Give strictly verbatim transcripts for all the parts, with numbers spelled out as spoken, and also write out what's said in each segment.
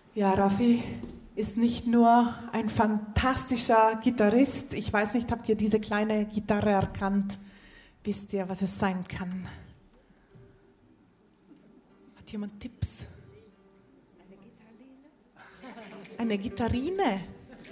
Ja, Raffi ist nicht nur ein fantastischer Gitarrist. Ich weiß nicht, habt ihr diese kleine Gitarre erkannt? Wisst ihr, was es sein kann? Hat jemand Tipps? Eine Gitarrine?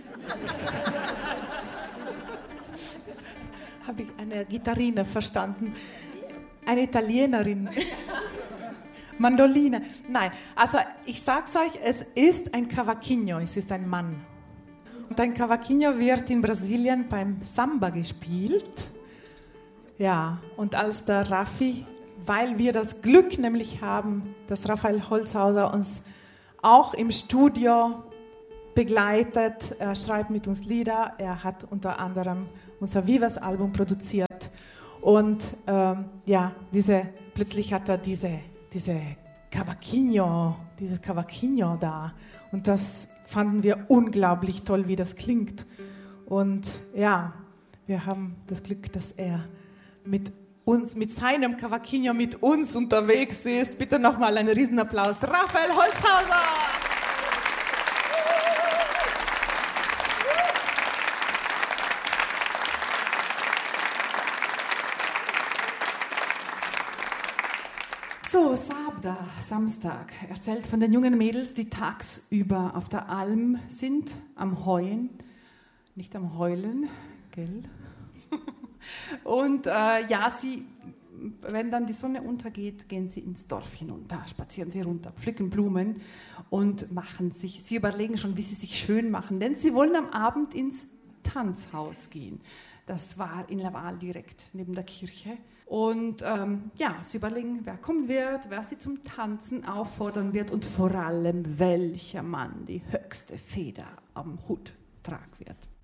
Habe ich eine Gitarrine verstanden? Eine Italienerin. Mandoline. Nein, also ich sag's euch, es ist ein Cavaquinho, es ist ein Mann. Und ein Cavaquinho wird in Brasilien beim Samba gespielt. Ja, und als der Raffi, weil wir das Glück nämlich haben, dass Raphael Holzhauser uns auch im Studio begleitet, er schreibt mit uns Lieder, er hat unter anderem unser Vivas-Album produziert und ähm, ja, diese, plötzlich hat er diese, diese Cavaquinho, dieses Cavaquinho da und das fanden wir unglaublich toll, wie das klingt und ja, wir haben das Glück, dass er mit uns, mit seinem Cavaquinho mit uns unterwegs ist. Bitte nochmal einen Riesenapplaus, Raphael Holzhauser! So, Sabda, Samstag, erzählt von den jungen Mädels, die tagsüber auf der Alm sind, am Heuen, nicht am Heulen, gell? Und äh, ja, sie, wenn dann die Sonne untergeht, gehen sie ins Dorf hinunter, spazieren sie runter, pflücken Blumen und machen sich, sie überlegen schon, wie sie sich schön machen, denn sie wollen am Abend ins Tanzhaus gehen. Das war in Laval direkt neben der Kirche. Und ähm, ja, sie überlegen, wer kommen wird, wer sie zum Tanzen auffordern wird und vor allem, welcher Mann die höchste Feder am Hut tragen wird.